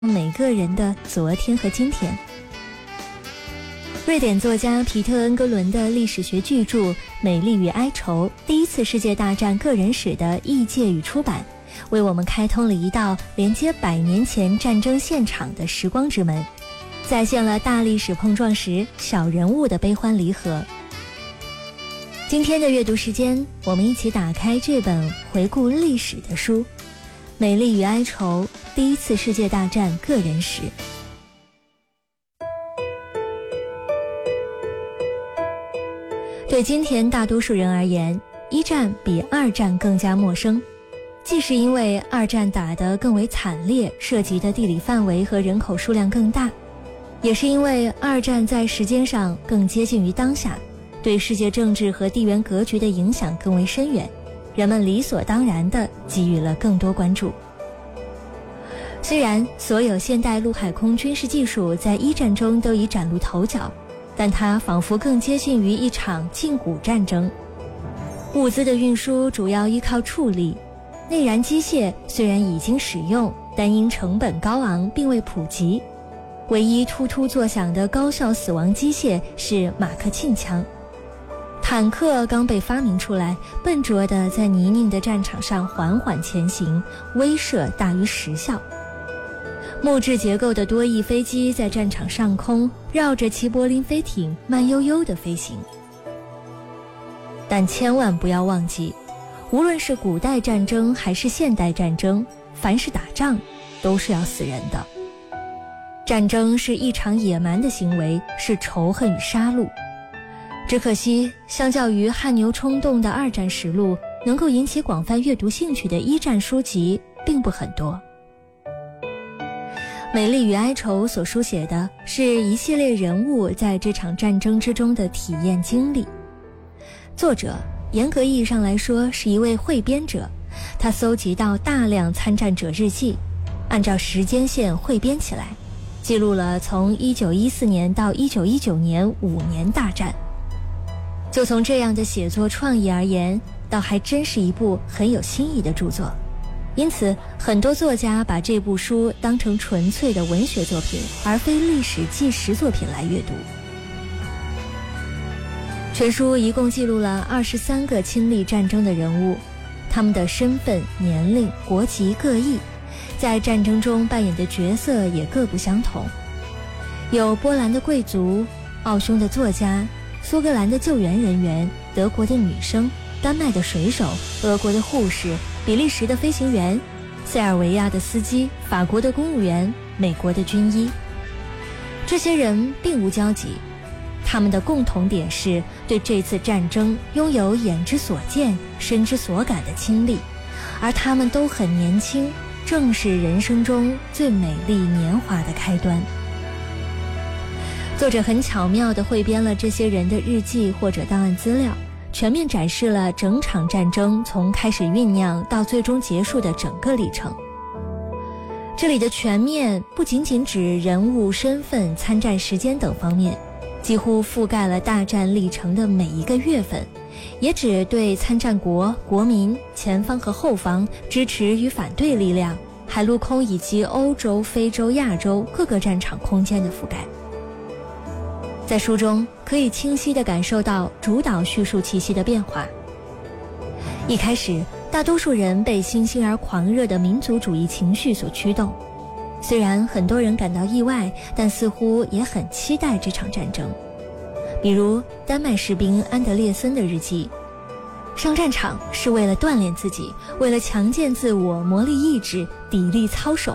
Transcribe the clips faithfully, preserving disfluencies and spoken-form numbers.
每个人的昨天和今天。瑞典作家皮特恩格伦的历史学巨著《美丽与哀愁：第一次世界大战个人史的译介与出版》，为我们开通了一道连接百年前战争现场的时光之门，再现了大历史碰撞时小人物的悲欢离合。今天的阅读时间，我们一起打开这本回顾历史的书《美丽与哀愁：第一次世界大战个人史》。对今天大多数人而言，一战比二战更加陌生，既是因为二战打得更为惨烈，涉及的地理范围和人口数量更大，也是因为二战在时间上更接近于当下，对世界政治和地缘格局的影响更为深远，人们理所当然地给予了更多关注。虽然所有现代陆海空军事技术在一战中都已崭露头角，但它仿佛更接近于一场近古战争。物资的运输主要依靠畜力，内燃机械虽然已经使用，但因成本高昂并未普及。唯一突突作响的高效死亡机械是马克沁枪。坦克刚被发明出来，笨拙地在泥泞的战场上缓缓前行，威慑大于实效。木质结构的多翼飞机在战场上空绕着齐柏林飞艇慢悠悠地飞行。但千万不要忘记，无论是古代战争还是现代战争，凡是打仗都是要死人的。战争是一场野蛮的行为，是仇恨与杀戮。只可惜，相较于汗牛充栋的二战实录，能够引起广泛阅读兴趣的一战书籍并不很多。美丽与哀愁所书写的是一系列人物在这场战争之中的体验经历。作者严格意义上来说是一位汇编者，他搜集到大量参战者日记，按照时间线汇编起来，记录了从一九一四年到一九一九年五年大战。就从这样的写作创意而言，倒还真是一部很有新意的著作。因此，很多作家把这部书当成纯粹的文学作品，而非历史纪实作品来阅读。全书一共记录了二十三个亲历战争的人物，他们的身份、年龄、国籍各异，在战争中扮演的角色也各不相同。有波兰的贵族、奥匈的作家、苏格兰的救援人员、德国的女生、丹麦的水手、俄国的护士、比利时的飞行员、塞尔维亚的司机、法国的公务员、美国的军医。这些人并无交集，他们的共同点是对这次战争拥有眼之所见、身之所感的亲历，而他们都很年轻，正是人生中最美丽年华的开端。作者很巧妙地汇编了这些人的日记或者档案资料，全面展示了整场战争从开始酝酿到最终结束的整个历程。这里的全面不仅仅指人物身份、参战时间等方面，几乎覆盖了大战历程的每一个月份，也指对参战国、国民、前方和后方、支持与反对力量、海陆空以及欧洲、非洲、亚洲各个战场空间的覆盖。在书中可以清晰地感受到主导叙述气息的变化。一开始，大多数人被新兴而狂热的民族主义情绪所驱动，虽然很多人感到意外，但似乎也很期待这场战争。比如丹麦士兵安德烈森的日记，上战场是为了锻炼自己，为了强健自我，磨砺意志，砥砺操守。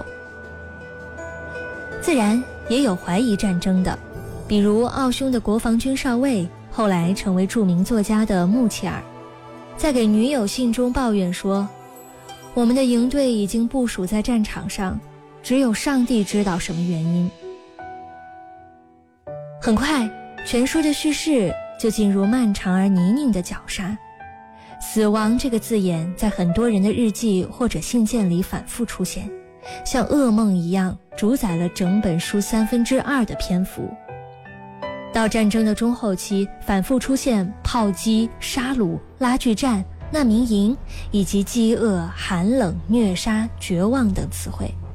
自然也有怀疑战争的，比如奥匈的国防军少尉，后来成为著名作家的穆切尔，在给女友信中抱怨说，我们的营队已经部署在战场上，只有上帝知道什么原因。很快，全书的叙事就进入漫长而泥泞的绞杀。死亡这个字眼在很多人的日记或者信件里反复出现，像噩梦一样主宰了整本书三分之二的篇幅。到战争的中后期，反复出现炮击、杀戮、拉锯战、难民营以及饥饿、寒冷、虐杀、绝望等词汇。